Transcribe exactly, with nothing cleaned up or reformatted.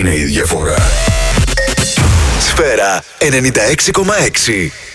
είναι η διαφορά. Σφαίρα ενενήντα έξι κόμμα έξι.